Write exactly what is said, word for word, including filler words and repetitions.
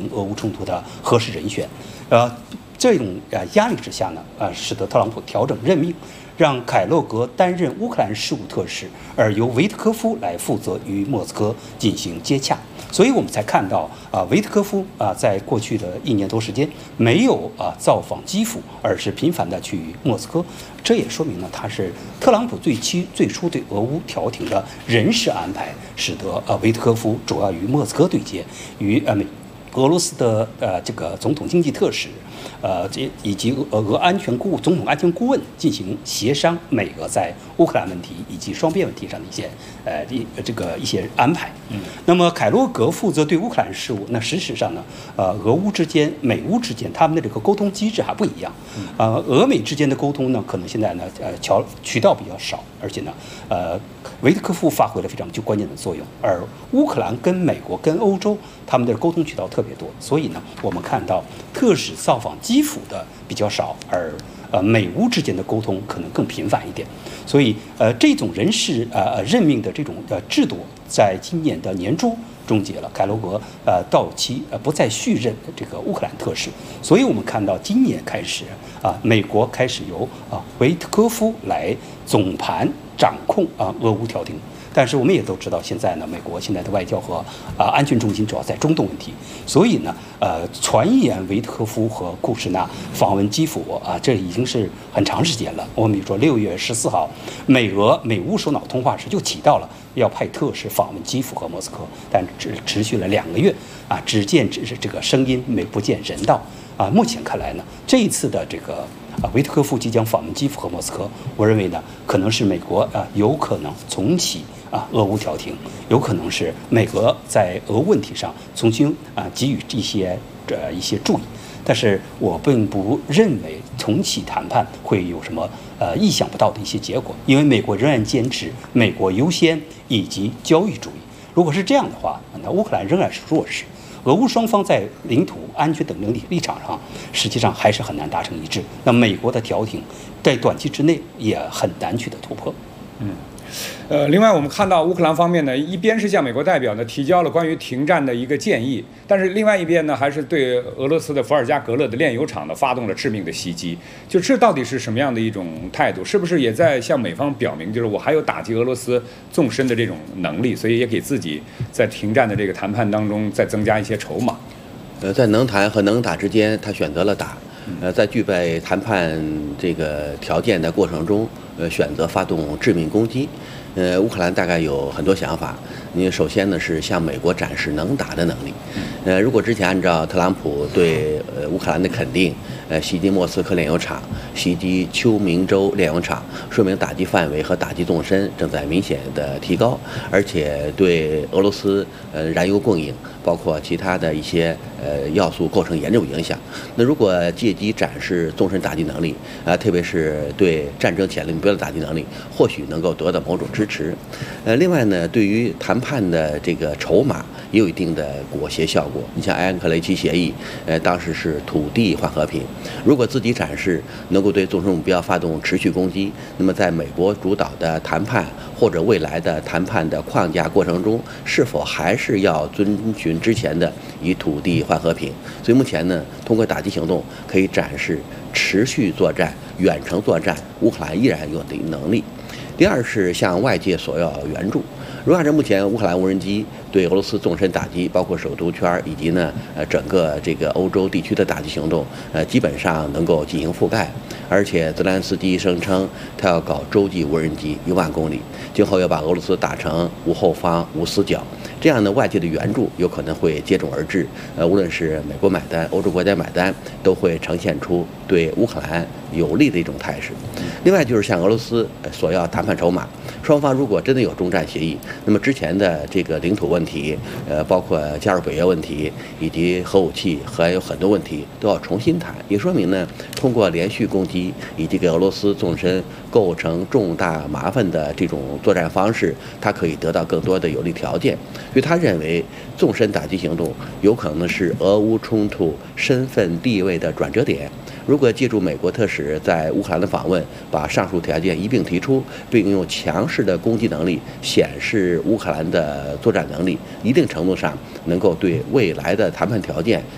俄乌冲突的合适人选。呃，这种呃压力之下呢，呃，使得特朗普调整任命，让凯洛格担任乌克兰事务特使，而由维特科夫来负责与莫斯科进行接洽。所以我们才看到啊，维特科夫啊，在过去的一年多时间没有啊造访基辅，而是频繁的去莫斯科。这也说明了他是特朗普最期最初对俄乌调停的人事安排，使得呃维特科夫主要与莫斯科对接，与呃美俄罗斯的呃这个总统经济特使。呃，这以及俄俄安全顾总统安全顾问进行协商美俄在乌克兰问题以及双边问题上的一些呃一这个一些安排。嗯，那么凯洛格负责对乌克兰事务，那事实上呢，呃，俄乌之间、美乌之间他们的这个沟通机制还不一样。呃，俄美之间的沟通呢，可能现在呢，呃，桥渠道比较少，而且呢，呃，维特科夫发挥了非常具关键的作用，而乌克兰跟美国跟欧洲他们的沟通渠道特别多，所以呢，我们看到特使造访基辅的比较少，而呃美乌之间的沟通可能更频繁一点。所以呃这种人事呃任命的这种呃制度，在今年的年初终结了，凯洛格呃到期呃不再续任这个乌克兰特使。所以我们看到今年开始啊、呃，美国开始由啊、呃、维特科夫来总盘掌控啊、呃、俄乌调停。但是我们也都知道，现在呢，美国现在的外交和啊、呃、安全重心主要在中东问题，所以呢，呃，传言维特科夫和库什纳访问基辅啊、呃，这已经是很长时间了。我们比如说六月十四号，美俄美乌首脑通话时就提到了要派特使访问基辅和莫斯科，但只持续了两个月啊，只见只是这个声音，没不见人道啊。目前看来呢，这一次的这个。啊，维特科夫即将访问基辅和莫斯科，我认为呢，可能是美国啊，有可能重启啊俄乌调停，有可能是美俄在俄问题上重新啊给予一些呃一些注意，但是我并不认为重启谈判会有什么呃意想不到的一些结果，因为美国仍然坚持美国优先以及交易主义。如果是这样的话，那乌克兰仍然是弱势。俄乌双方在领土安全等等立场上，实际上还是很难达成一致。那美国的调停，在短期之内也很难取得突破。 嗯。呃，另外我们看到乌克兰方面呢，一边是向美国代表呢提交了关于停战的一个建议，但是另外一边呢，还是对俄罗斯的伏尔加格勒的炼油厂呢发动了致命的袭击。就这到底是什么样的一种态度？是不是也在向美方表明，就是我还有打击俄罗斯纵深的这种能力，所以也给自己在停战的这个谈判当中再增加一些筹码？ 呃，在能谈和能打之间，他选择了打。呃，在具备谈判这个条件的过程中，呃，选择发动致命攻击。呃，乌克兰大概有很多想法。你首先呢是向美国展示能打的能力。呃，如果之前按照特朗普对呃乌克兰的肯定，呃，袭击莫斯科炼油厂、袭击秋明州炼油厂，说明打击范围和打击纵深正在明显的提高，而且对俄罗斯呃燃油供应，包括其他的一些呃要素构成严重影响。那如果借机展示纵深打击能力，啊、呃，特别是对战争潜力目标的打击能力，或许能够得到某种支持。呃，另外呢，对于谈判的这个筹码也有一定的裹挟效果。你像埃安克雷奇协议，呃，当时是土地换和平。如果自己展示能够对纵深目标发动持续攻击，那么在美国主导的谈判或者未来的谈判的框架过程中，是否还是要遵循之前的以土地换和平？所以目前呢，通过打击行动可以展示持续作战、远程作战，乌克兰依然有的能力。第二是向外界索要援助。如果按照目前乌克兰无人机对俄罗斯纵深打击，包括首都圈以及呢呃整个这个欧洲地区的打击行动，呃基本上能够进行覆盖。而且泽连斯基声称他要搞洲际无人机一万公里，今后要把俄罗斯打成无后方、无死角。这样呢，外界的援助有可能会接踵而至。呃，无论是美国买单、欧洲国家买单，都会呈现出对乌克兰有利的一种态势。另外就是向俄罗斯索要谈判筹码。双方如果真的有终战协议，那么之前的这个领土问题，呃，包括加入北约问题以及核武器，还有很多问题都要重新谈。也说明呢，通过连续攻击以及给俄罗斯纵深构成重大麻烦的这种作战方式，它可以得到更多的有利条件。所以他认为，纵深打击行动有可能是俄乌冲突身份地位的转折点。如果借助美国特使在乌克兰的访问，把上述条件一并提出，并用强势的攻击能力显示乌克兰的作战能力，一定程度上能够对未来的谈判条件